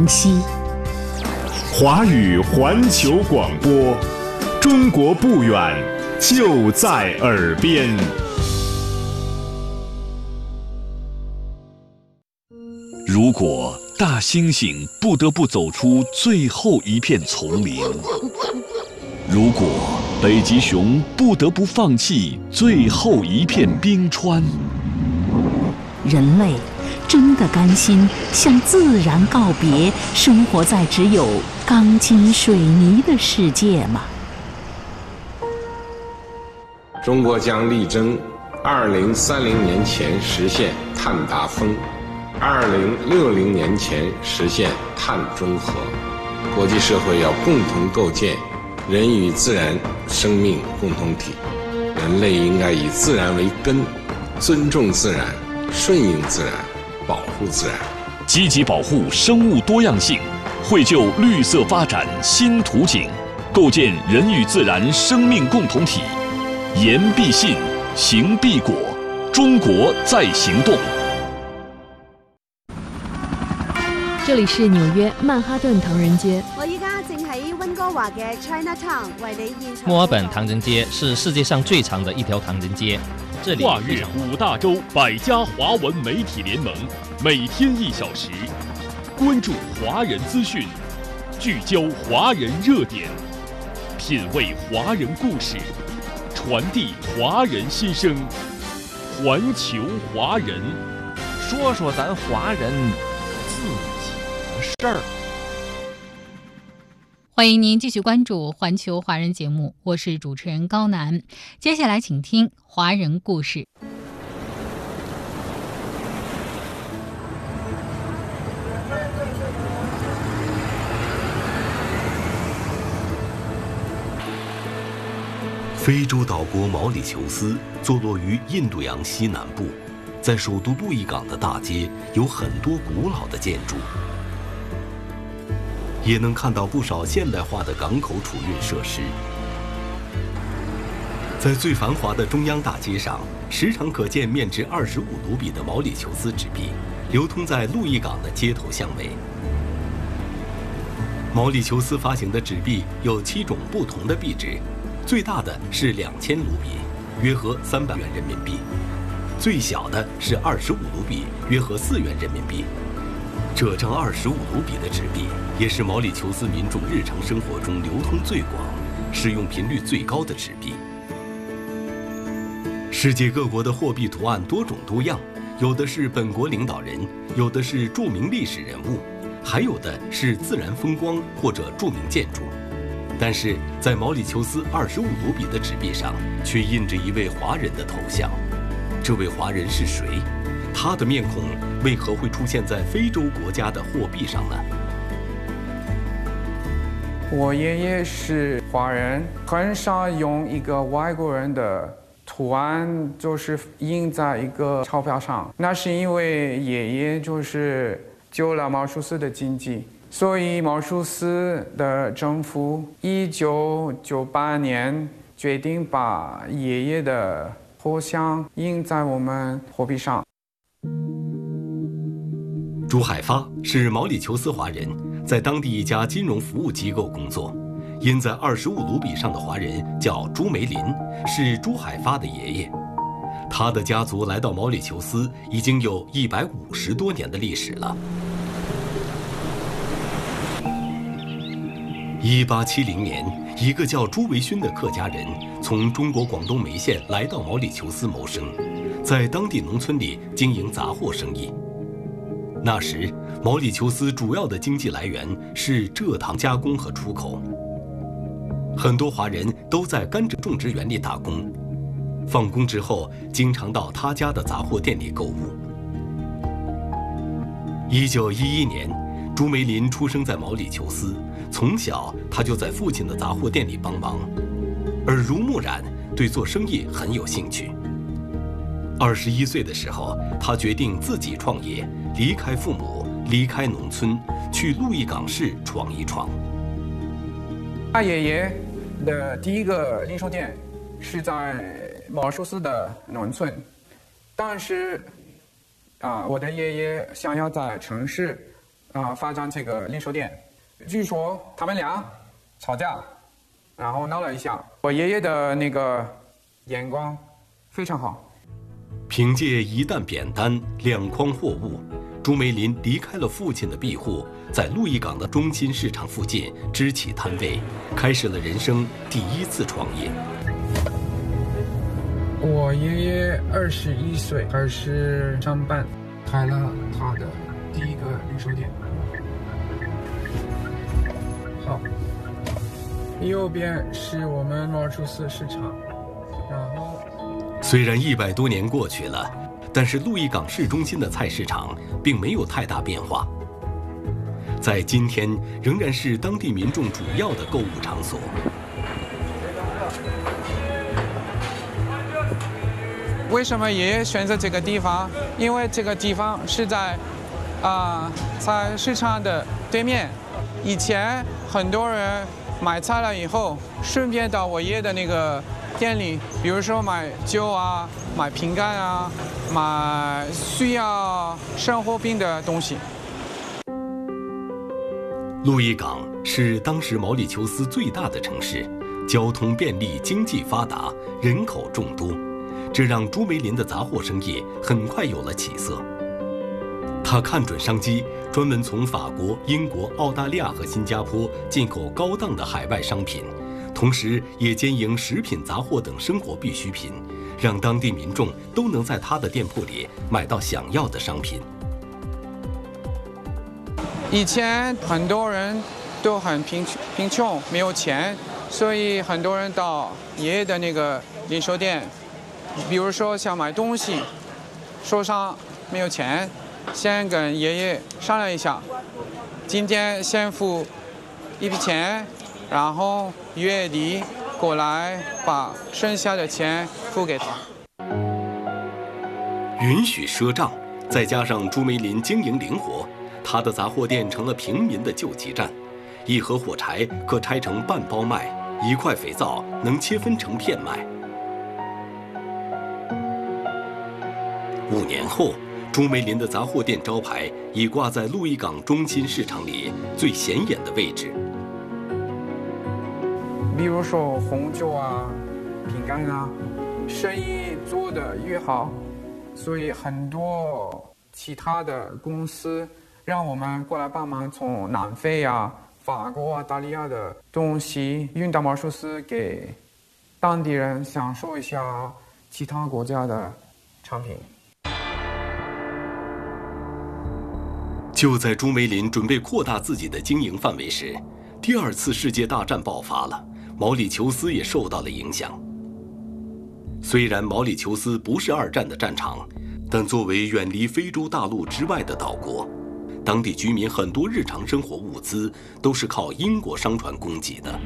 西。 华语环球广播，中国不远，就在耳边。 如果大猩猩不得不走出最后一片丛林，如果北极熊不得不放弃最后一片冰川， 人类真的甘心向自然告别，生活在只有钢筋水泥的世界吗？ 中国将力争2030年前实现碳达峰，2060年前实现碳中和。国际社会要共同构建人与自然生命共同体，人类应该以自然为根，尊重自然，顺应自然，保护自然， 积极保护生物多样性，绘就绿色发展新图景，构建人与自然生命共同体。言必信，行必果，中国在行动。 这里是纽约曼哈顿唐人街。 我依家正喺溫哥華嘅 Chinatown 為你現場。 墨爾本唐人街是世界上最長的一條唐人街。這裡跨越5大洲100家華文媒體聯盟，每天1小時，關注華人資訊，聚焦華人熱點，品味華人故事，傳遞華人心聲，環球華人， 說說咱華人自己的事兒。 欢迎您继续关注环球华人节目，我是主持人高楠。接下来请听华人故事。 非洲岛国毛里求斯坐落于印度洋西南部，在首都路易港的大街有很多古老的建筑，也能看到不少现代化的港口储运设施。在最繁华的中央大街上，时常可见面值25卢比的毛里求斯纸币流通在路易港的街头巷尾。毛里求斯发行的纸币有7种不同的币值，最大的是2000卢比，约合300元人民币；最小的是25卢比，约合4元人民币。这张25卢比的纸币也是毛里求斯民众日常生活中流通最广、使用频率最高的纸币。世界各国的货币图案多种多样，有的是本国领导人，有的是著名历史人物，还有的是自然风光或者著名建筑。但是在毛里求斯25卢比的纸币上却印着一位华人的头像。这位华人是谁？他的面孔为何会出现在非洲国家的货币上呢？ 我爷爷是华人，很少用一个外国人的图案就是印在一个钞票上，那是因为爷爷就是救了毛里求斯的经济，所以毛里求斯的政府1998年决定把爷爷的头像印在我们货币上。 朱海发是毛里求斯华人，在当地一家金融服务机构工作。印在25卢比上的华人叫朱梅林，是朱海发的爷爷。他的家族来到毛里求斯已经有150多年的历史了。1870年，一个叫朱维勋的客家人从中国广东梅县来到毛里求斯谋生，在当地农村里经营杂货生意。那时，毛里求斯主要的经济来源是蔗糖加工和出口。很多华人都在甘蔗种植园里打工，放工之后经常到他家的杂货店里购物。1911年，朱梅林出生在毛里求斯，从小他就在父亲的杂货店里帮忙，耳濡目染，对做生意很有兴趣。21岁的时候，他决定自己创业，离开父母，离开农村，去路易港市闯一闯。 他爷爷的第一个零售店是在毛里求斯的农村，但是我的爷爷想要在城市发展这个零售店。据说他们俩吵架，然后闹了一下。我爷爷的那个眼光非常好。 凭借一担扁担、2筐货物，朱梅林离开了父亲的庇护，在鹿邑港的中心市场附近支起摊位，开始了人生第一次创业。 我爷爷21岁开始上班，开了他的第一个零售店。好，右边是我们马尔楚斯市场，然后虽然100多年过去了，但是鹿邑港市中心的菜市场并没有太大变化，在今天仍然是当地民众主要的购物场所。 为什么爷爷选择这个地方？因为这个地方是在菜市场的对面。以前很多人买菜了以后，顺便到我爷爷的那个店里，比如说买酒啊、买饼干啊、买需要生活品的东西。 鹿邑港是当时毛里求斯最大的城市，交通便利，经济发达，人口众多，这让朱梅林的杂货生意很快有了起色。他看准商机，专门从法国、英国、澳大利亚和新加坡进口高档的海外商品，同时也兼营食品杂货等生活必需品，让当地民众都能在他的店铺里买到想要的商品。 以前很多人都很贫穷，没有钱，所以很多人到爷爷的那个零售店，比如说想买东西，手上没有钱，先跟爷爷商量一下，今天先付一笔钱，然后月底过来把剩下的钱付给他。 允许赊账，再加上朱梅林经营灵活，他的杂货店成了平民的救急站。1盒火柴可拆成半包卖，1块肥皂能切分成片卖。5年后，朱梅林的杂货店招牌已挂在鹿邑港中心市场里最显眼的位置。 比如说红酒啊、饼干啊，生意做得越好，所以很多其他的公司让我们过来帮忙，从南非啊、法国、澳大利亚的东西运到马尔楚斯，给当地人享受一下其他国家的产品。 就在朱梅林准备扩大自己的经营范围时，第2次世界大战爆发了，毛里求斯也受到了影响。虽然毛里求斯不是2战的战场，但作为远离非洲大陆之外的岛国，当地居民很多日常生活物资都是靠英国商船供给的。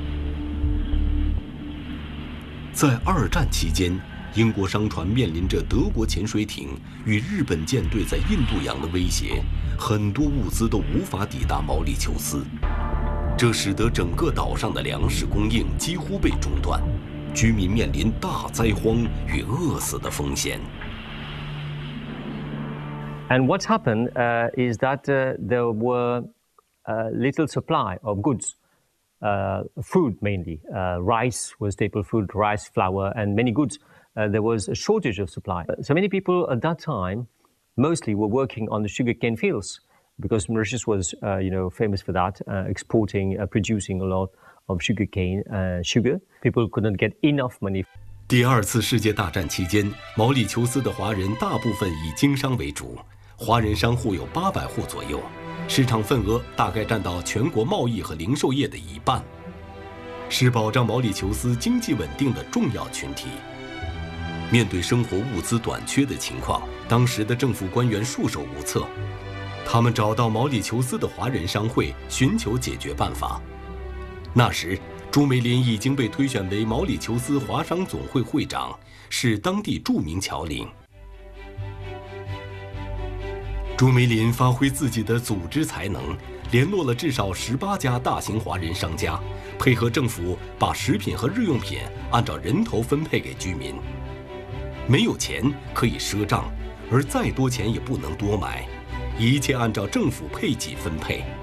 在2战期间，英国商船面临着德国潜水艇与日本舰队在印度洋的威胁，很多物资都无法抵达毛里求斯，这使得整个岛上的粮食供应几乎被中断，居民面临大灾荒与饿死的风险。 And what's happened is that there were little supply of goods, food mainly. Rice was staple food, rice, flour, and many goods. There was a shortage of supply. So many people at that time mostly were working on the sugarcane fields because Mauritius was, famous for that, exporting, producing a lot of sugarcane, sugar. People could not get enough money. 第2次世界大战期间，毛里求斯的华人大部分以经商为主，华人商户有800户左右，市场份额大概占到全国贸易和零售业的1半，是保障毛里求斯经济稳定的重要群体。面对生活物资短缺的情况，当时的政府官员束手无策，他们找到毛里求斯的华人商会，寻求解决办法。那时，朱梅林已经被推选为毛里求斯华商总会会长，是当地著名侨领。朱梅林发挥自己的组织才能，联络了至少18家大型华人商家，配合政府把食品和日用品按照人头分配给居民。没有钱可以赊账，而再多钱也不能多买， 一切按照政府配给分配。